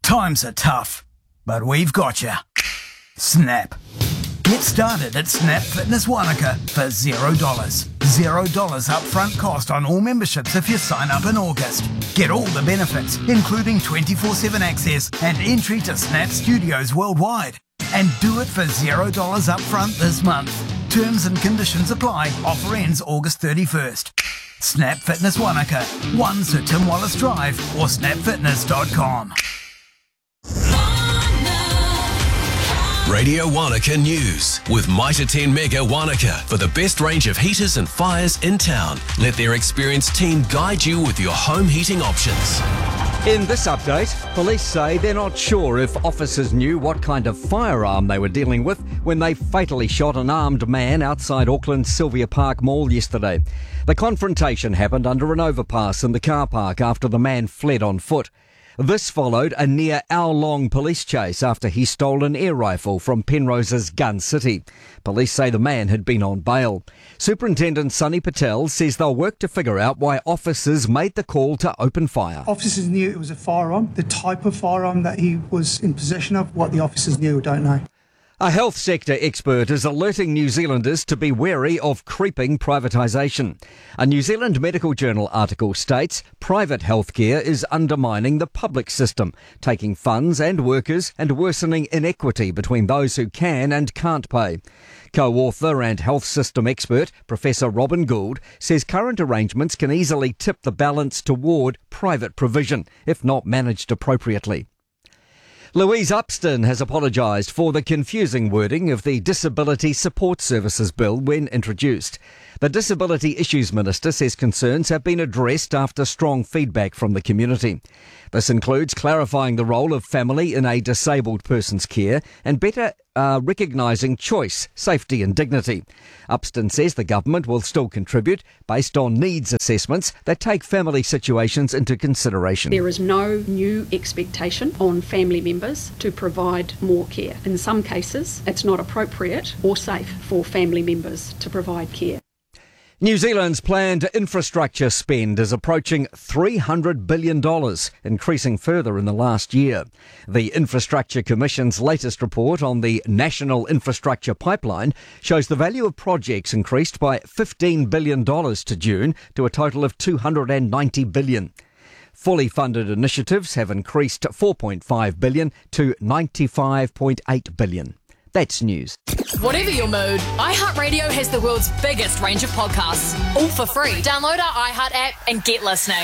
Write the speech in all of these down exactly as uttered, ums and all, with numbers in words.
Times are tough, but we've got you. Snap. Get started at Snap Fitness Wanaka for zero dollars. Zero dollars upfront cost on all memberships if you sign up in August. Get all the benefits, including twenty-four seven access and entry to Snap Studios worldwide. And do it for zero dollars upfront this month. Terms and conditions apply. Offer ends August thirty-first. Snap Fitness Wanaka, one Sir Tim Wallace Drive or snap fitness dot com. Radio Wanaka News with Mitre ten Mega Wanaka for the best range of heaters and fires in town. Let their experienced team guide you with your home heating options. In this update, police say they're not sure if officers knew what kind of firearm they were dealing with when they fatally shot an armed man outside Auckland's Sylvia Park Mall yesterday. The confrontation happened under an overpass in the car park after the man fled on foot. This followed a near hour-long police chase after he stole an air rifle from Penrose's Gun City. Police say the man had been on bail. Superintendent Sunny Patel says they'll work to figure out why officers made the call to open fire. Officers knew it was a firearm. The type of firearm that he was in possession of, what the officers knew, don't know. A health sector expert is alerting New Zealanders to be wary of creeping privatisation. A New Zealand Medical Journal article states private healthcare is undermining the public system, taking funds and workers and worsening inequity between those who can and can't pay. Co-author and health system expert Professor Robin Gould says current arrangements can easily tip the balance toward private provision, if not managed appropriately. Louise Upston has apologised for the confusing wording of the Disability Support Services Bill when introduced. The Disability Issues Minister says concerns have been addressed after strong feedback from the community. This includes clarifying the role of family in a disabled person's care and better uh, recognising choice, safety and dignity. Upston says the government will still contribute based on needs assessments that take family situations into consideration. There is no new expectation on family members to provide more care. In some cases, it's not appropriate or safe for family members to provide care. New Zealand's planned infrastructure spend is approaching three hundred billion dollars, increasing further in the last year. The Infrastructure Commission's latest report on the National Infrastructure Pipeline shows the value of projects increased by fifteen billion dollars to June to a total of two hundred ninety billion dollars. Fully funded initiatives have increased four point five billion dollars to ninety-five point eight billion dollars. That's news. Whatever your mood, iHeartRadio has the world's biggest range of podcasts, all for free. Download our iHeart app and get listening.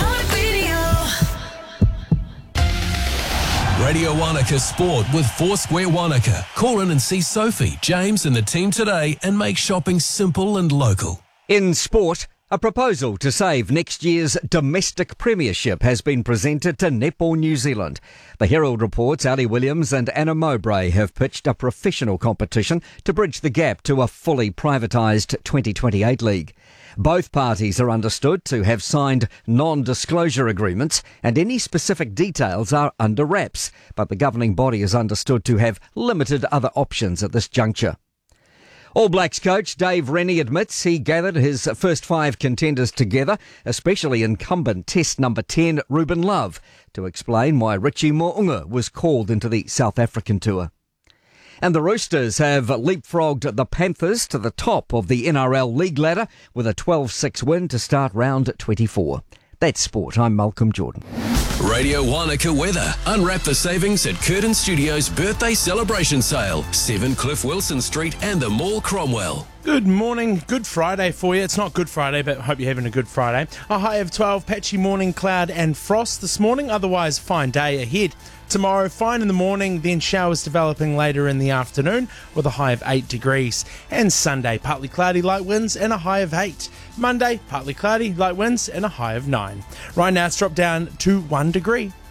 Radio Wanaka Sport with Foursquare Wanaka. Call in and see Sophie, James and the team today and make shopping simple and local. In sport, a proposal to save next year's domestic premiership has been presented to Netball New Zealand. The Herald reports Ali Williams and Anna Mowbray have pitched a professional competition to bridge the gap to a fully privatised twenty twenty-eight league. Both parties are understood to have signed non-disclosure agreements and any specific details are under wraps, but the governing body is understood to have limited other options at this juncture. All Blacks coach Dave Rennie admits he gathered his first five contenders together, especially incumbent Test number ten Ruben Love, to explain why Richie Mo'unga was called into the South African tour. And the Roosters have leapfrogged the Panthers to the top of the N R L league ladder with a twelve six win to start round twenty-four. That's sport. I'm Malcolm Jordan. Radio Wanaka weather. Unwrap the savings at Curtin Studios birthday celebration sale. seven Cliff Wilson Street and the Mall Cromwell. Good morning. Good Friday for you. It's not Good Friday, but I hope you're having a good Friday. A high of twelve, patchy morning cloud and frost this morning. Otherwise, fine day ahead. Tomorrow, fine in the morning, then showers developing later in the afternoon with a high of eight degrees. And Sunday, partly cloudy, light winds and a high of eight. Monday, partly cloudy, light winds and a high of nine. Right now, it's dropped down to one degree.